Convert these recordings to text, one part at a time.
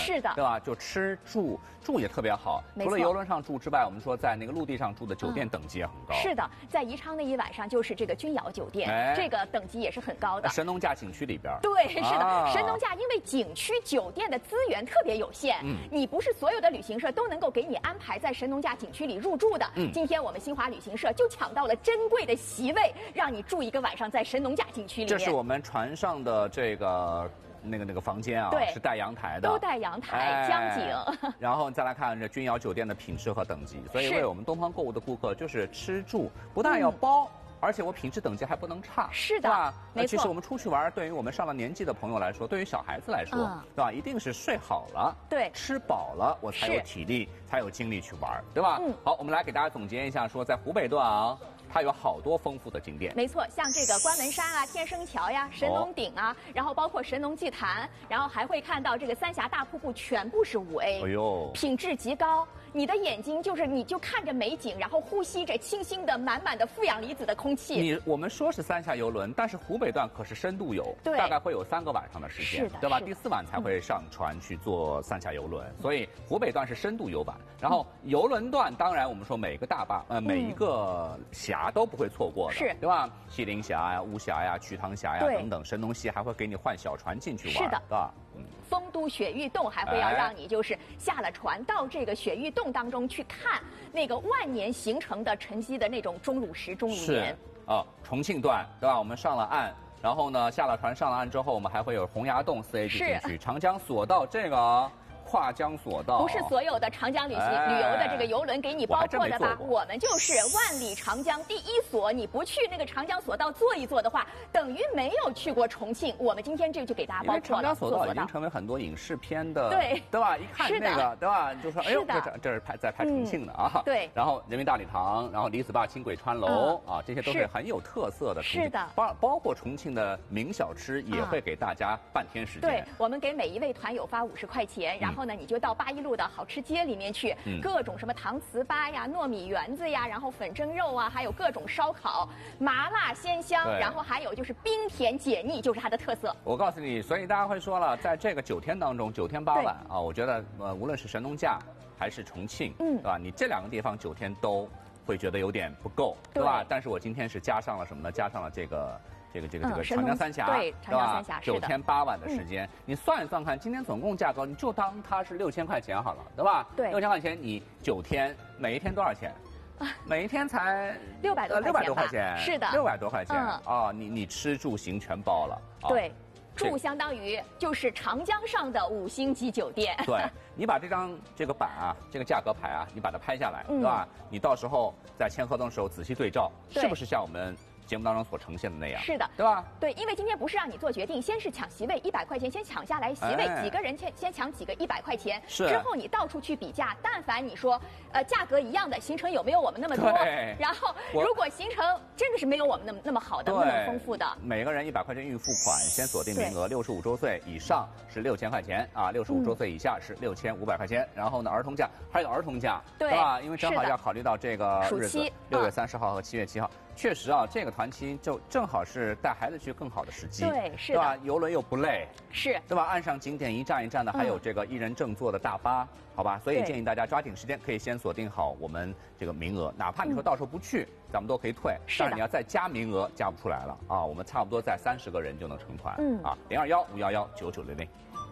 是的， 对吧？就吃住也特别好。除了游轮上住之外，我们说在那个陆地上住的酒店等级也很高。 是的，在宜昌那一晚上就是这个君瑶酒店，这个等级也是很高的。 神农架景区里边。 对，是的，神农架因为景区酒店的资源特别有限，你不是所有的旅行社都能够给你安排在神农架景区里入住的。今天我们新华旅行社就抢到了珍贵的席位，让你住一个晚上在神农架景区里面。 这是我们船上的这个。那个房间啊，是带阳台的， 都带阳台，江景。 然后再来看这君瑶酒店的品质和等级，所以为我们东方购物的顾客，就是吃住不但要包，而且我品质等级还不能差， 是的， 对吧？其实我们出去玩，对于我们上了年纪的朋友来说，对于小孩子来说，对吧？一定是睡好了， 对， 吃饱了，我才有体力，才有精力去玩，对吧？好，我们来给大家总结一下，说在湖北段啊。它有好多丰富的景点， 没错，像这个关门山啊、天生桥呀、神农顶啊，然后包括神农祭坛，然后还会看到这个三峡大瀑布，全部是5A， 哎呦， 品质极高。你的眼睛你就看着美景，然后呼吸着清新的、满满的负氧离子的空气。 我们说是三峡游轮，但是湖北段可是深度游，大概会有3个晚上的时间，对吧？第4晚才会上船去坐三峡游轮，所以湖北段是深度游版。然后游轮段，当然我们说每个每一个峡都不会错过的， 是， 对吧？西陵峡呀、巫峡呀、瞿塘峡呀等等，神农溪还会给你换小船进去玩， 是的， 对吧？ 丰都雪域洞还会要让你就是下了船到这个雪域洞当中去看那个万年形成的沉积的那种钟乳石、钟乳岩。 重庆段对吧？我们上了岸，然后呢下了船上了岸之后，我们还会有洪崖洞4A 级景区、长江索道这个。跨江索道不是所有的长江旅游的这个游轮给你包括的吧？我们就是万里长江第1索，你不去那个长江索道坐一坐的话，等于没有去过重庆。我们今天这就给大家包括了。 长江索道已经成为很多影视片的， 对吧？一看那个，对吧？就说哎呦，这是在拍重庆的啊。 对。 然后人民大礼堂，然后李子坝轻轨穿楼啊，这些都是很有特色的。 是的。 包括重庆的名小吃也会给大家半天时间。 对，我们给每一位团友发50块钱，然后呢，你就到8一路的好吃街里面去，各种什么糖糍粑呀、糯米圆子呀，然后粉蒸肉啊，还有各种烧烤，麻辣鲜香，然后还有就是冰甜解腻，就是它的特色。 我告诉你，所以大家会说了，在这个9天当中，9天8晚啊，我觉得无论是神农架还是重庆，对吧？你这2个地方9天都会觉得有点不够，对吧？但是我今天是加上了什么呢？加上了这个长江三峡， 对，长江三峡 9天8晚的时间，你算一算看，今天总共价格你就当它是6000块钱好了，对吧？ 对 ，6000块钱你9天，每一天多少钱？每一天才 600多块钱， 是的 ，600多块钱啊！你吃住行全包了， 对。住相当于就是长江上的5星级酒店。 对，你把这个板啊，这个价格牌啊，你把它拍下来，对吧？你到时候在签合同的时候仔细对照，是不是像我们节目当中所呈现的那样？ 是的， 对吧？ 对，因为今天不是让你做决定，先是抢席位，100块钱先抢下来席位，几个人先抢几个100块钱，之后你到处去比价，但凡你说价格一样的，行程有没有我们那么多？然后如果行程真的是没有我们那么好的、那么丰富的， 每个人100块钱预付款，先锁定名额，65周岁以上是6000块钱啊，65周岁以下是6500块钱。然后呢，儿童价还有儿童价，对吧？因为正好要考虑到这个日子，6月30号和7月7号。确实啊，这个团期就正好是带孩子去更好的时机， 对，是的， 对吧？游轮又不累， 是， 对吧？岸上景点一站一站的，还有这个1人正坐的大巴，好吧？所以建议大家抓紧时间，可以先锁定好我们这个名额，哪怕你说到时候不去，咱们都可以退，但是你要再加名额，加不出来了啊！我们差不多在30个人就能成团，啊，021-511-9900。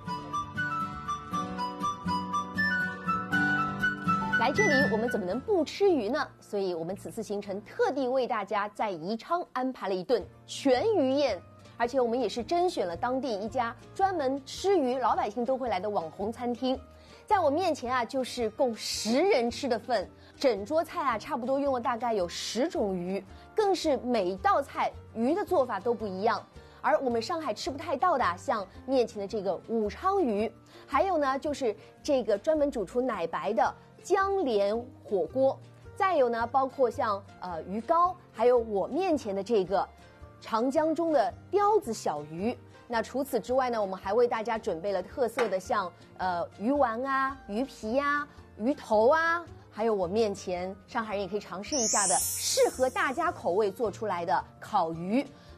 来这里，我们怎么能不吃鱼呢？所以我们此次行程特地为大家在宜昌安排了一顿全鱼宴，而且我们也是甄选了当地一家专门吃鱼、老百姓都会来的网红餐厅。在我面前啊，就是供10人吃的份，整桌菜啊，差不多用了大概有10种鱼，更是每一道菜鱼的做法都不一样。而我们上海吃不太到的，像面前的这个武昌鱼，还有呢就是这个专门煮出奶白的江莲火锅，再有呢包括像鱼糕，还有我面前的这个长江中的鲷子小鱼。那除此之外呢，我们还为大家准备了特色的像鱼丸啊、鱼皮啊、鱼头啊，还有我面前上海人也可以尝试一下的适合大家口味做出来的烤鱼。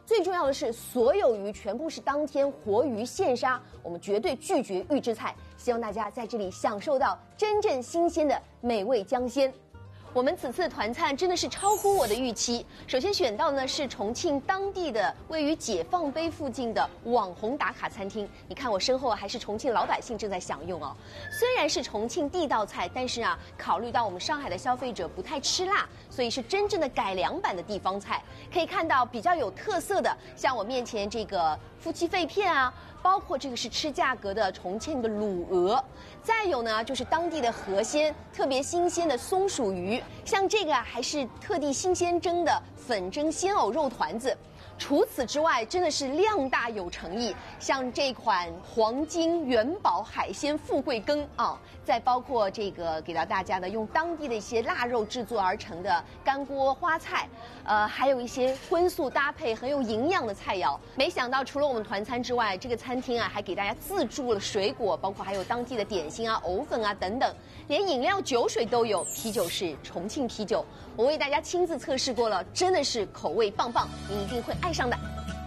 最重要的是，所有鱼全部是当天活鱼现杀，我们绝对拒绝预制菜。希望大家在这里享受到真正新鲜的美味江鲜。我们此次团餐真的是超乎我的预期。首先选到呢是重庆当地的位于解放碑附近的网红打卡餐厅。你看我身后还是重庆老百姓正在享用哦。虽然是重庆地道菜，但是啊，考虑到我们上海的消费者不太吃辣，所以是真正的改良版的地方菜。可以看到比较有特色的，像我面前这个夫妻肺片啊。包括这个是吃价格的重庆的卤鹅，再有呢就是当地的河鲜，特别新鲜的松鼠鱼，像这个还是特地新鲜蒸的粉蒸鲜藕肉团子。除此之外，真的是量大有诚意，像这款黄金元宝海鲜富贵羹啊，再包括这个给到大家的用当地的一些腊肉制作而成的干锅花菜，还有一些荤素搭配很有营养的菜肴。没想到除了我们团餐之外，这个餐厅啊还给大家自助了水果，包括还有当地的点心啊、藕粉啊等等，连饮料、酒水都有，啤酒是重庆啤酒。我为大家亲自测试过了，真的是口味棒棒，你一定会爱上的。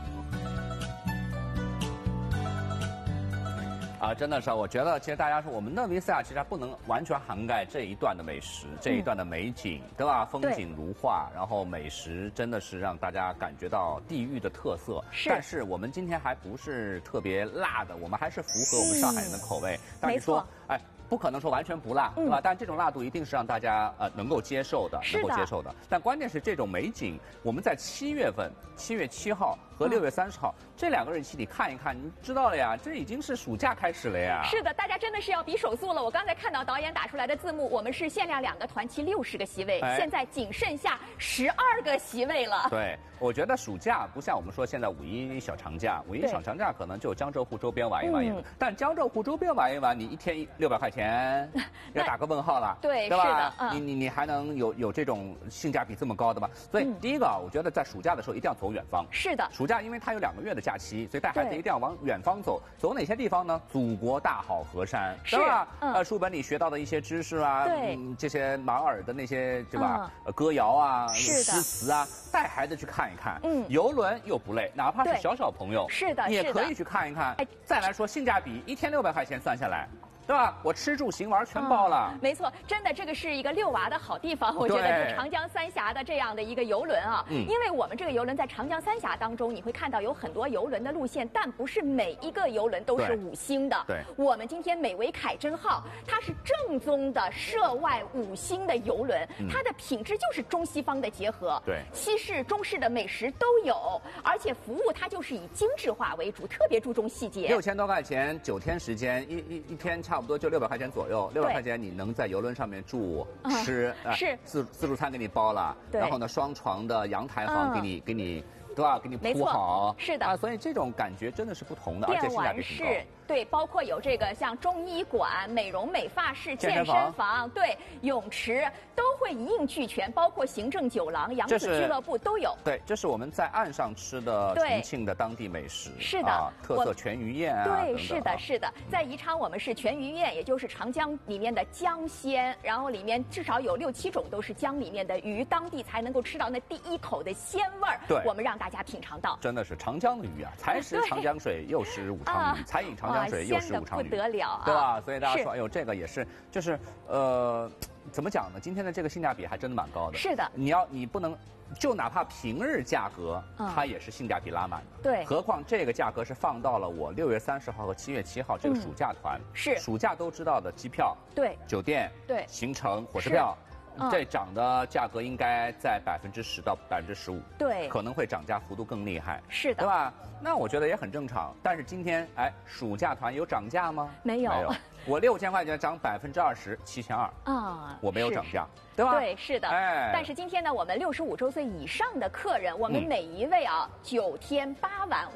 真的是，我觉得其实大家说我们的维斯亚其实还不能完全涵盖这一段的美食，这一段的美景，对吧？风景如画，然后美食真的是让大家感觉到地域的特色。但是我们今天还不是特别辣的，我们还是符合我们上海人的口味。但是说，哎。不可能说完全不辣，对吧？但这种辣度一定是让大家能够接受的，能够接受的。但关键是这种美景，我们在7月份，7月7号和6月30号这2个日期你看一看，你知道了呀，这已经是暑假开始了呀。 是的，大家真的是要比手速了。我刚才看到导演打出来的字幕，我们是限量2个团期60个席位，现在仅剩下12个席位了。 对，我觉得暑假不像我们说现在五一小长假，五一小长假可能就江浙沪周边玩一玩，但江浙沪周边玩一玩，你一天600块钱。要打个问号了， 对吧？你还能有这种性价比这么高的吗？所以第一个，我觉得在暑假的时候一定要走远方。 是的， 暑假因为它有2个月的假期，所以带孩子一定要往远方走。走哪些地方呢？祖国大好河山，对吧？书本里学到的一些知识啊，这些马尔的那些对吧？歌谣啊，诗词啊，带孩子去看一看。游轮又不累，哪怕是小朋友， 是的， 你也可以去看一看。再来说性价比，一天600块钱算下来。对吧？我吃住行玩全包了。 没错，真的，这个是一个遛娃的好地方。我觉得是长江三峡的这样的一个游轮啊，因为我们这个游轮在长江三峡当中，你会看到有很多游轮的路线，但不是每一个游轮都是5星的。 对， 我们今天美维凯珍号，它是正宗的涉外5星的游轮，它的品质就是中西方的结合。 对， 西式、中式的美食都有，而且服务它就是以精致化为主，特别注重细节。 6000多块钱9天时间，一天差不多就600块钱左右，600块钱你能在游轮上面住、吃， 是自助餐给你包了，然后呢双床的阳台房给你。对吧？给你铺好， 是的啊，所以这种感觉真的是不同的，而且性价比挺高。 对，包括有这个像中医馆、美容美发室、健身房，对，泳池都会一应俱全，包括行政酒廊、扬子俱乐部都有。 对，这是我们在岸上吃的重庆的当地美食， 是的， 特色全鱼宴啊， 对，是的，是的。在宜昌我们是全鱼宴，也就是长江里面的江鲜，然后里面至少有6、7种都是江里面的鱼，当地才能够吃到那第一口的鲜味儿。 对， 我们让大家品尝到。 真的是长江的鱼啊，才食长江水，又食武昌鱼，才饮长江水，又食武昌鱼， 不得了啊， 对吧？所以大家说，哎呦，这个也是，就是怎么讲呢？今天的这个性价比还真的蛮高的。 是的， 你不能，就哪怕平日价格，它也是性价比拉满的。 对， 何况这个价格是放到了我6月30号和7月7号这个暑假团， 是暑假都知道的机票， 对， 酒店， 对， 行程，火车票。这涨的价格应该在10%到15%， 对， 可能会涨价幅度更厉害， 是的， 对吧？那我觉得也很正常。但是今天，哎，暑假团有涨价吗？ 没有， 我6000块钱涨20%，7200啊，我没有涨价。对吧？ 对，是的。哎，但是今天呢，我们65周岁以上的客人，我们每一位啊，9天8晚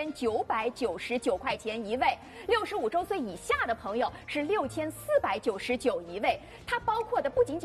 5999块钱一位；65周岁以下的朋友是6499一位。它包括的不仅仅是长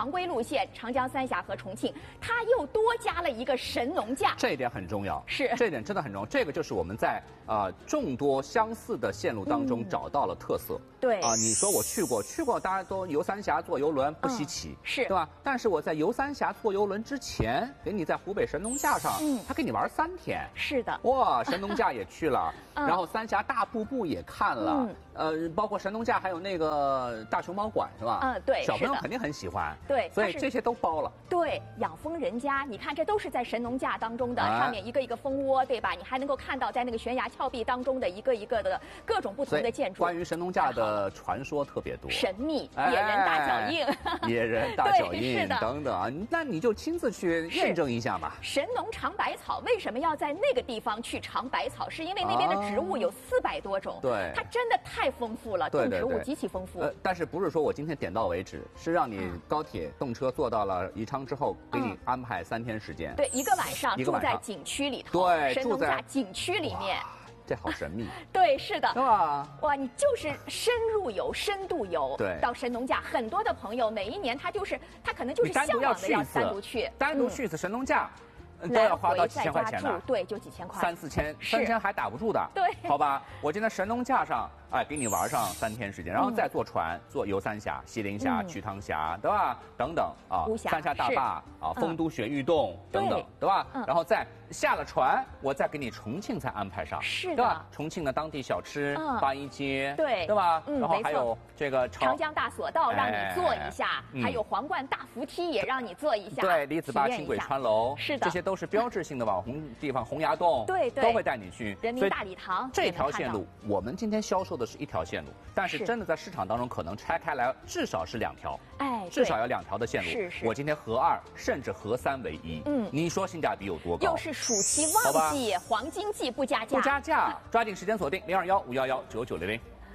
常规路线长江三峡和重庆，它又多加了一个神农架， 这一点很重要。 是， 这一点真的很重要。这个就是我们在众多相似的线路当中找到了特色。 对你说我去过，大家都游三峡坐游轮不稀奇， 是对吧？但是我在游三峡坐游轮之前，给你在湖北神农架上，他给你玩3天。 是的， 哇，神农架也去了，然后三峡大瀑布也看了，包括神农架还有那个大熊猫馆是吧？ 对， 小朋友肯定很喜欢。 对， 所以这些都包了。 对，养蜂人家，你看这都是在神农架当中的，上面一个一个蜂窝，对吧？你还能够看到在那个悬崖峭壁当中的一个一个的各种不同的建筑。 关于神农架的传说特别多， 神秘、野人大脚印、 野人大脚印等等啊，那你就亲自去验证一下吧。 神农尝百草为什么要在那个地方去尝百草？是因为那边的植物有400多种， 对， 它真的太丰富了，动植物极其丰富。 但是不是说我今天点到为止，是让你高铁动车坐到了宜昌之后，给你安排3天时间， 对，一个晚上住在景区里头， 对， 神农架景区里面。 这好神秘。 对，是的， 是吧？ 哇，你就是深入游、深度游， 对， 到神农架，很多的朋友每一年他可能就是向往的要单独去， 单独去一次神农架。都要花到几千块钱的， 对，就几千块 ，3、4千，3千还打不住的， 对， 好吧，我今天神农架上，给你玩上3天时间，然后再坐船，坐游三峡、西陵峡、瞿塘峡，对吧？等等啊，三峡大坝啊，丰都雪域洞等等，对吧？然后再下了船，我再给你重庆再安排上， 是的， 对吧？重庆的当地小吃，八一街， 对， 对吧？然后还有这个长江大索道让你坐一下，还有皇冠大扶梯也让你坐一下， 对，李子坝轻轨穿楼， 是的， 这些都是标志性的网红地方，洪崖洞， 对， 都会带你去。 人民大礼堂这条线路，我们今天销售的是1条线路，但是真的在市场当中可能拆开来至少是2条，至少要2条的线路。 是， 我今天合2甚至合3为1，你说性价比有多高？ 又是暑期旺季，黄金季不加价， 不加价，抓紧时间锁定021-511-9900。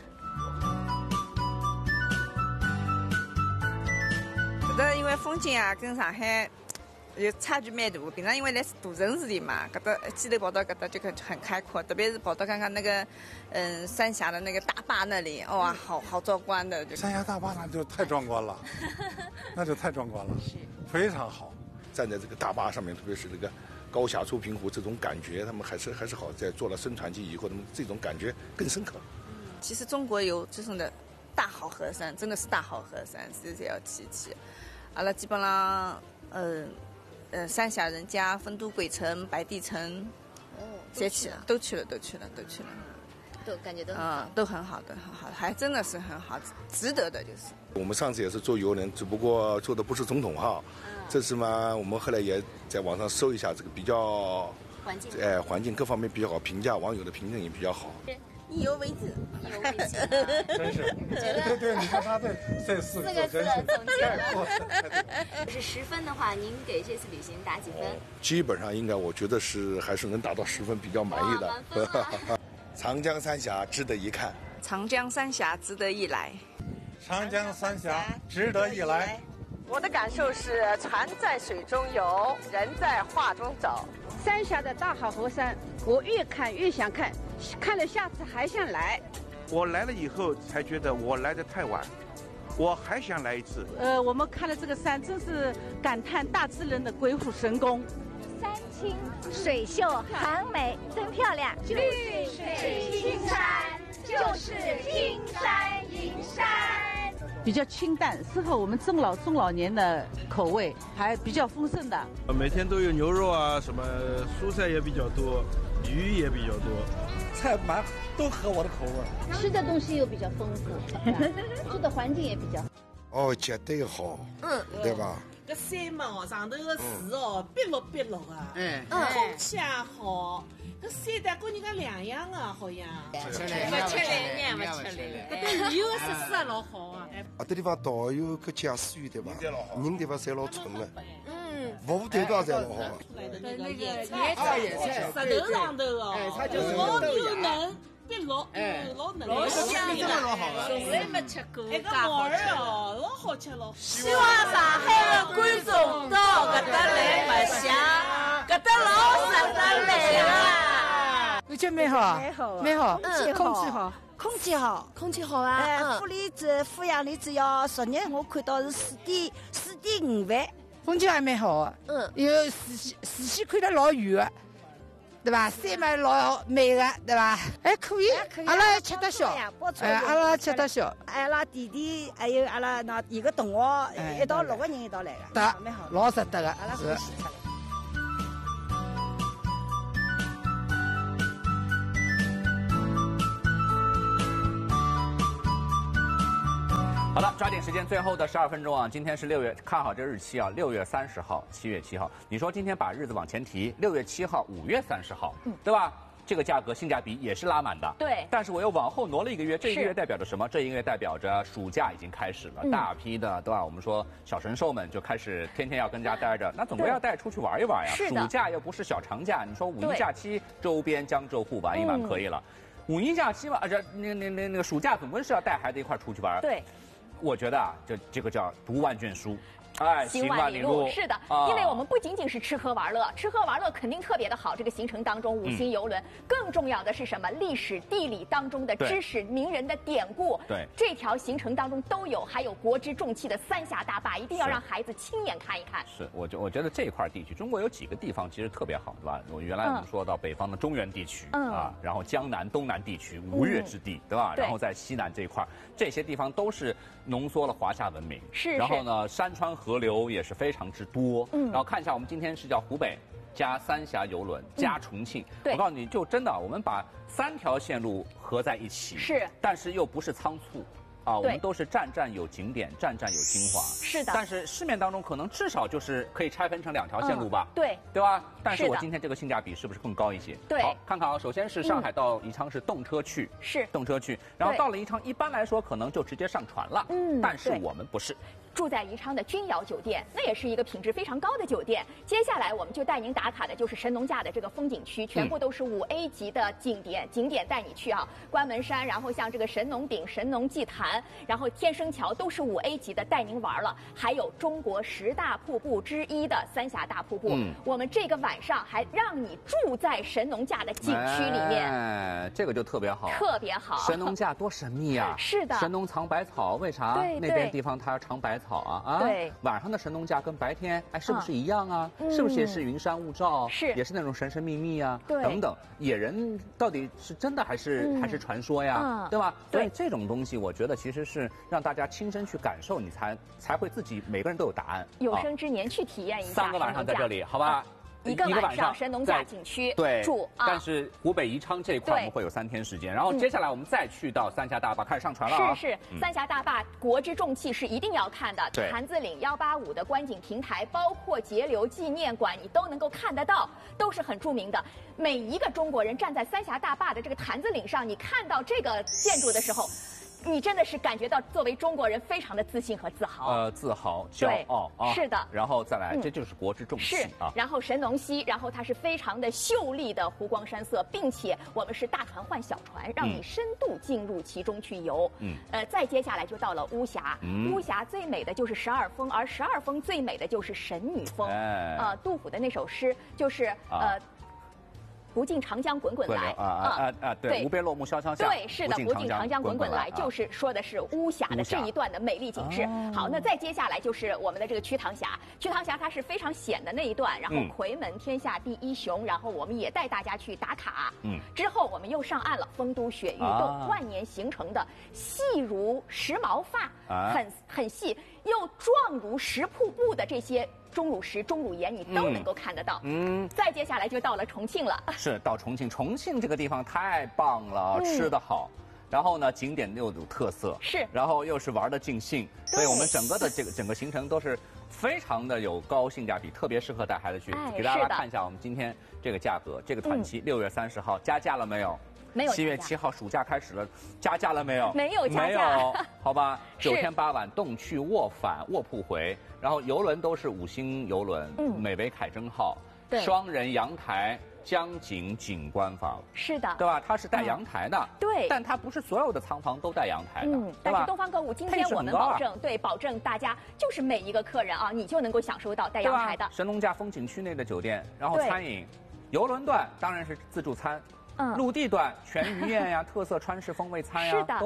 因为风景啊，跟上海有差距蛮大。平常因为来大城市里嘛，搿搭机头跑到搿搭就很开阔，特别是跑到刚刚那个三峡的那个大坝那里，哇，好壮观的。 三峡大坝那就太壮观了，那就太壮观了，非常好。 站在这个大坝上面，特别是这个高峡出平湖这种感觉，他们还是好。在做了深船机以后，他们这种感觉更深刻。 其实中国有这种的大好河山，真的是大好河山，是要提。阿拉基本上，三峡人家、丰都鬼城、白帝城，都去了， 都感觉都很好，还真的是很好，值得的就是。 我们上次也是坐游轮，只不过坐的不是总统号，这次嘛，我们后来也在网上搜一下这个比较环境各方面比较好，评价网友的评论也比较好。 意犹未尽， 真是，对，你看他这4个字总结了。是10分的话，您给这次旅行打几分？ 基本上应该，我觉得还是能达到10分，比较满意的。长江三峡值得一看， 长江三峡值得一来， 长江三峡值得一来。 我的感受是，船在水中游，人在画中走。 三峡的大好河山，我越看越想看，看了下次还想来。 我来了以后才觉得我来得太晚，我还想来一次。 我们看了这个山，真是感叹大自然的鬼斧神工。 山清水秀很美，真漂亮。绿水青山就是金山银山。 比较清淡，适合我们中老年的口味，还比较丰盛的。 每天都有牛肉啊，什么蔬菜也比较多，鱼也比较多， 菜都合我的口味。 吃的东西又比较丰富，住的环境也比较好。 绝对好，对吧？ 这山嘛，上头的树哦，碧绿碧绿的，空气也好。搿山的跟人家两样啊，好像。 不吃来， 搿旅游设施也老好啊。 这地方导游和驾驶员对吧？人对吧，侪老纯的。服务态度也侪老好。 那个野菜，石头上头哦，老又嫩。碧绿，老嫩，老香的，从来没吃过。那个毛儿哦，老好吃了。 希望上海的观众到搿搭来白相，搿搭老值得来啊！ 我觉得蛮好， 空气好啊！负离子、负氧离子要10年，我看到是4.4 点5万，风景还蛮好的。有视线看得老远的，对吧？山嘛老美的，对吧？还可以，阿拉吃得消，阿拉吃得消。 阿拉弟弟还有阿拉那几个同学，一道6个人一道来的， 得， 蛮好， 老值得的。 阿拉欢喜出来。 好了，抓紧时间，最后的12分钟啊！今天是6月，看好这日期啊，6月30号、7月7号。你说今天把日子往前提，6月7号、5月30号，对吧？这个价格性价比也是拉满的。 对。 但是我又往后挪了1个月，这1个月代表着什么？这1个月代表着暑假已经开始了，大批的，对吧？我们说小神兽们就开始天天要跟家待着，那总归要带出去玩一玩呀。 是的。 暑假又不是小长假，你说5一假期周边江浙沪玩一玩可以了，5一假期嘛，那个暑假总归是要带孩子一块出去玩。 对。 我觉得啊，这个叫读万卷书，哎， 行万里路。是的，因为我们不仅仅是吃喝玩乐，吃喝玩乐肯定特别的好。这个行程当中，5星游轮，更重要的是什么？历史地理当中的知识、名人的典故， 对， 这条行程当中都有，还有国之重器的三峡大坝，一定要让孩子亲眼看一看。 是，我觉得这块地区，中国有几个地方其实特别好，对吧？原来我们说到北方的中原地区啊，然后江南、东南地区吴越之地，对吧？然后在西南这一块，这些地方都是浓缩了华夏文明。 是。 然后呢，山川河流也是非常之多。然后看一下，我们今天是叫湖北加三峡邮轮加重庆。我告诉你，就真的我们把3条线路合在一起。 是。 但是又不是仓促。啊，我们都是站站有景点，站站有精华。 是的。 但是市面当中可能至少就是可以拆分成2条线路吧？ 对。 对吧？但是我今天这个性价比是不是更高一些？ 对。 好，看看啊，首先是上海到宜昌是动车去， 是动车去，然后到了宜昌，一般来说可能就直接上船了。但是我们不是。 住在宜昌的君瑶酒店，那也是一个品质非常高的酒店。接下来我们就带您打卡的就是神农架的这个风景区，全部都是5A 级的景点带你去啊，关门山，然后像这个神农顶、神农祭坛，然后天生桥都是5A 级的，带您玩了。还有中国10大瀑布之一的三峡大瀑布，我们这个晚上还让你住在神农架的景区里面， 哎，这个就特别好， 特别好。 神农架多神秘啊！ 是的， 神农藏百草，为啥？ 对那边地方它藏百草啊？ 对， 晚上的神农架跟白天哎是不是一样啊？是不是也是云山雾罩？ 是， 也是那种神神秘秘啊？ 对， 等等，野人到底是真的还是传说呀？对吧？所以这种东西，我觉得其实是让大家亲身去感受，你才会自己每个人都有答案。 有生之年去体验一下。 3个晚上在这里，好吧？ 一个晚上神农架景区住啊， 但是湖北宜昌这一块我们会有3天时间，然后接下来我们再去到三峡大坝开始上船了。 是，三峡大坝国之重器是一定要看的，坛子岭185的观景平台，包括节流纪念馆，你都能够看得到，都是很著名的。每一个中国人站在三峡大坝的这个坛子岭上，你看到这个建筑的时候，你真的是感觉到作为中国人非常的自信和自豪。 自豪、骄傲啊！ 是的。 然后再来，这就是国之重器啊。 然后神农溪，然后它是非常的秀丽的湖光山色，并且我们是大船换小船，让你深度进入其中去游。再接下来就到了巫峡，巫峡最美的就是12峰，而12峰最美的就是神女峰。杜甫的那首诗就是不尽长江滚滚来对，无边落木萧萧下。 对，是的，不尽长江滚滚来，就是说的是巫峡的这一段的美丽景致。好，那再接下来就是我们的这个瞿塘峡，瞿塘峡它是非常险的那一段，然后夔门天下第一雄，然后我们也带大家去打卡。之后我们又上岸了，丰都雪域洞万年形成的细如10毛发，很细又壮如10瀑布的这些钟乳石、钟乳岩，你都能够看得到。再接下来就到了重庆了。 是到重庆，重庆这个地方太棒了，吃得好，然后呢景点又有特色，然后又是玩得尽兴，所以我们整个行程都是非常的有高性价比，特别适合带孩子去。给大家看一下我们今天这个价格，这个团期6月30号加价了没有？ 没有。7 月7号暑假开始了，加价了没有？ 没有加价。 没有，好吧。9天8晚，动去卧返，卧铺回，然后游轮都是5星游轮，美维凯珍号，双人阳台。江景景观房是的， 对吧？它是带阳台的， 对， 但它不是所有的仓房都带阳台的， 但是东方购物今天我们保证大家就是每一个客人啊，你就能够享受到带阳台的神农架风景区内的酒店，然后餐饮，游轮段当然是自助餐。陆地段全鱼宴呀、特色川式风味餐呀都有。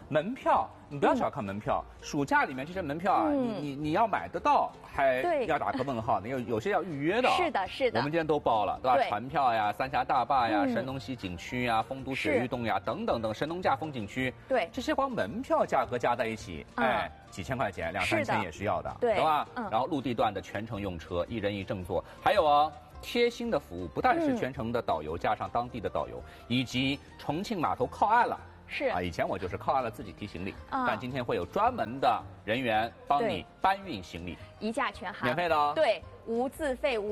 门票你不要小看门票，暑假里面这些门票啊，你要买得到，还要打个问号呢，有些要预约的。 是的，是的。 我们今天都包了，对吧？船票呀、三峡大坝呀、神农溪景区呀、丰都水域洞呀等等等，神农架风景区， 对， 这些光门票价格加在一起，哎，几千块钱，2、3千也是要的，对吧？然后陆地段的全程用车，1人1正座，还有啊。贴心的服务，不但是全程的导游，加上当地的导游，以及重庆码头靠岸了。 是啊，以前我就是靠岸了自己提行李，但今天会有专门的人员帮你搬运行李， 一价全含， 免费的哦。 对，无自费无。